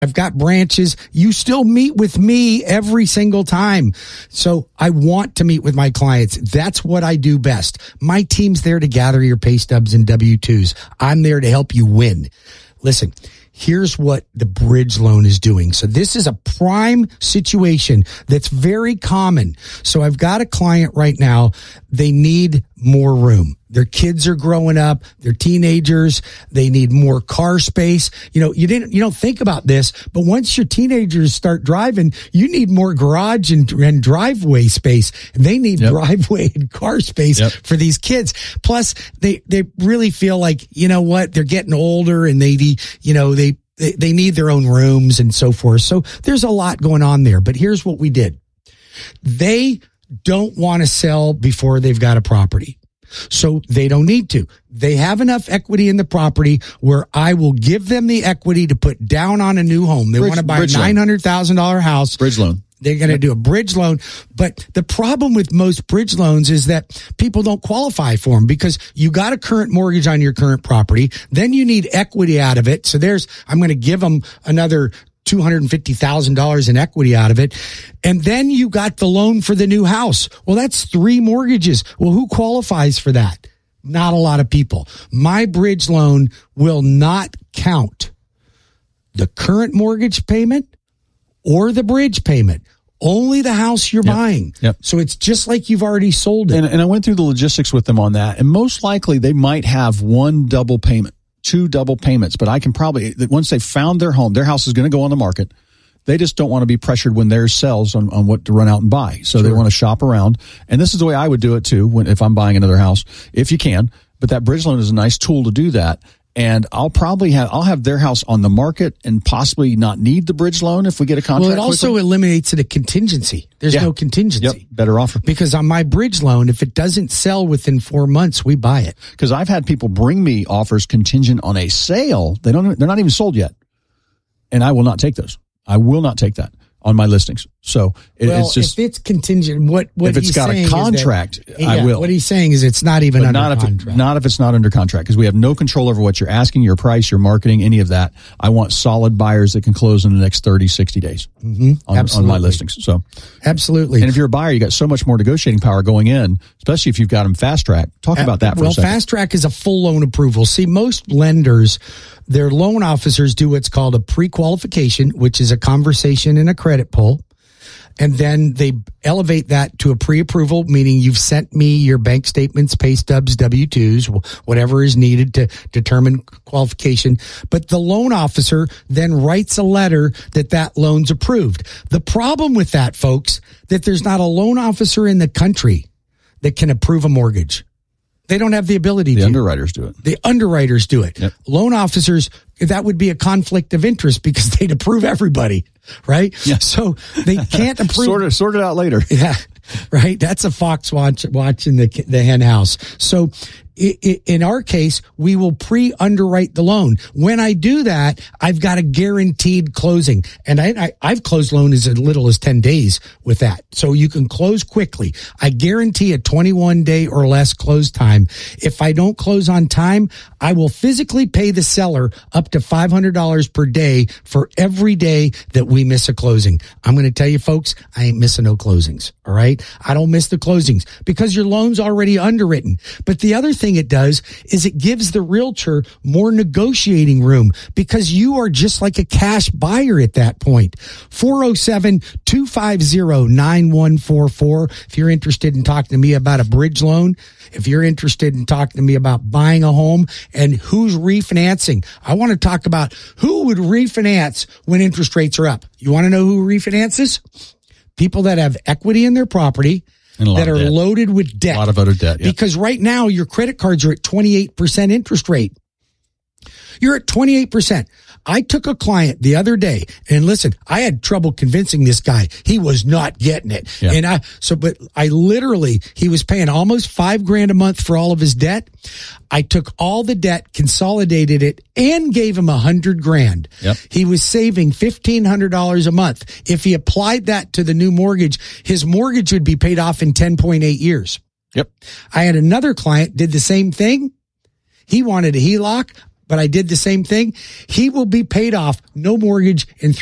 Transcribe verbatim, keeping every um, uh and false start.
I've got branches. You still meet with me every single time. So I want to meet with my clients. That's what I do best. My team's there to gather your pay stubs and W two's. I'm there to help you win. Listen, here's what the bridge loan is doing. So this is a prime situation that's very common. So I've got a client right now. They need more room. Their kids are growing up. They're teenagers. They need more car space. You know, you didn't, you don't think about this, but once your teenagers start driving, you need more garage and, and driveway space. They need yep. driveway and car space yep. for these kids. Plus they, they really feel like, you know what, they're getting older and they, you know, they, they, they need their own rooms and so forth. So there's a lot going on there, but here's what we did. They don't want to sell before they've got a property. So they don't need to. They have enough equity in the property where I will give them the equity to put down on a new home. They bridge, want to buy a nine hundred thousand dollars house. Bridge loan. They're going to do a bridge loan. But the problem with most bridge loans is that people don't qualify for them because you got a current mortgage on your current property. Then you need equity out of it. So there's, I'm going to give them another two hundred fifty thousand dollars in equity out of it. And then you got the loan for the new house. Well, that's three mortgages. Well, who qualifies for that? Not a lot of people. My bridge loan will not count the current mortgage payment or the bridge payment. Only the house you're yep. buying. Yep. So it's just like you've already sold it. And, and I went through the logistics with them on that. And most likely they might have one double payment. Two double payments, but I can probably, once they found their home, their house is going to go on the market. They just don't want to be pressured when theirs sells on, on what to run out and buy. So sure. they want to shop around. And this is the way I would do it too, when, if I'm buying another house, if you can. But that bridge loan is a nice tool to do that. And I'll probably have, I'll have their house on the market and possibly not need the bridge loan if we get a contract. Well, it also quickly. eliminates a contingency. There's yeah. no contingency. Yep. Better offer. Because on my bridge loan, if it doesn't sell within four months, we buy it. Because I've had people bring me offers contingent on a sale. They don't, they're not even sold yet. And I will not take those. I will not take that on my listings. So it, well, it's just, if it's contingent, what, what if it's he's got saying a contract, is that, I yeah, will. What he's saying is it's not even but under not if contract. It, not if it's not under contract, because we have no control over what you're asking, your price, your marketing, any of that. I want solid buyers that can close in the next thirty, sixty days mm-hmm. on, on my listings. So absolutely. And if you're a buyer, you got so much more negotiating power going in, especially if you've got them fast track. Talk uh, about that for well, a second. Well, fast track is a full loan approval. See, most lenders, their loan officers do what's called a pre-qualification, which is a conversation and a credit pull. And then they elevate that to a pre-approval, meaning you've sent me your bank statements, pay stubs, W two's, whatever is needed to determine qualification. But the loan officer then writes a letter that that loan's approved. The problem with that, folks, that there's not a loan officer in the country that can approve a mortgage. They don't have the ability the to. The underwriters do it. The underwriters do it. Yep. Loan officers, that would be a conflict of interest because they'd approve everybody, right? Yeah. So they can't approve. sort of, sort it out later. Yeah. Right. That's a fox watch, watching the, the hen house. So it, it, in our case, we will pre-underwrite the loan. When I do that, I've got a guaranteed closing. And I, I, I've closed loan as little as ten days with that. So you can close quickly. I guarantee a twenty-one day or less close time. If I don't close on time, I will physically pay the seller up to five hundred dollars per day for every day that we miss a closing. I'm going to tell you folks, I ain't missing no closings. All right. I don't miss the closings because your loan's already underwritten. But the other thing it does is it gives the realtor more negotiating room because you are just like a cash buyer at that point. four oh seven, two five zero, nine one four four. If you're interested in talking to me about a bridge loan, if you're interested in talking to me about buying a home and who's refinancing, I want to talk about who would refinance when interest rates are up. You want to know who refinances? People that have equity in their property that are debt. loaded with debt. A lot of other debt, yeah. Because right now your credit cards are at twenty-eight percent interest rate. You're at twenty-eight percent. I took a client the other day and listen, I had trouble convincing this guy. He was not getting it. Yeah. And I, so, but I literally, he was paying almost five grand a month for all of his debt. I took all the debt, consolidated it, and gave him a hundred grand. Yep. He was saving fifteen hundred dollars a month. If he applied that to the new mortgage, his mortgage would be paid off in ten point eight years. Yep. I had another client did the same thing. He wanted a H E L O C. but I did the same thing. He will be paid off, no mortgage in